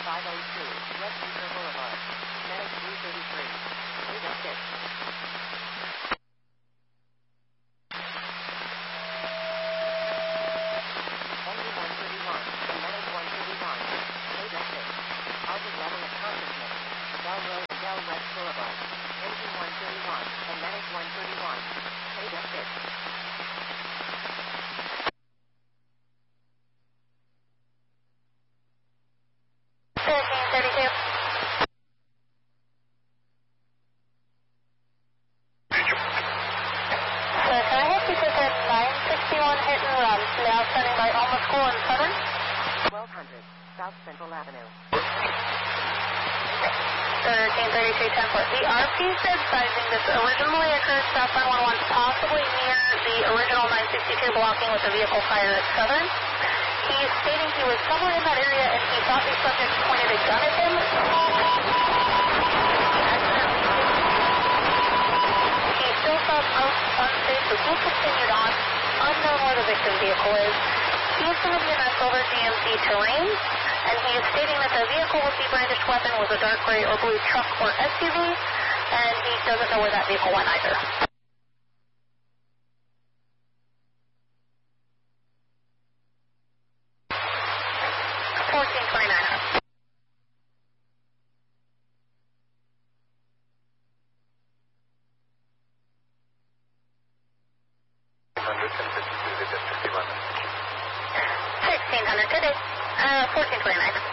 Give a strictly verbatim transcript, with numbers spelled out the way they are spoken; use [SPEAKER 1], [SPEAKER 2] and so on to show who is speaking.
[SPEAKER 1] five oh two, West Beaver Boulevard. Medic three thirty-three. Eight oh six. Engine one thirty-one, Medic one thirty-one. Eight oh six. Alpha level of consciousness. Bell Road, Bell West Boulevard. Engine one thirty-one, Medic one thirty-one. Eight oh six. twelve hundred, South Central Avenue.
[SPEAKER 2] thirteen thirty-two ten four. The R P said sizing this originally occurred southbound one one, possibly near the original nine sixty-two blocking with the vehicle fire at Southern. He's stating he was somewhere in that area and he thought the subject pointed a gun at him. He still felt unsafe, so he continued on, unknown where the victim vehicle is. He is going to be in that silver G M C Terrain, and he is stating that the vehicle with the brandished weapon was a dark gray or blue truck or S U V, and he doesn't know where that vehicle went either. fourteen twenty-nine. sixteen hundred, good day. Uh, fourteen twenty-nine.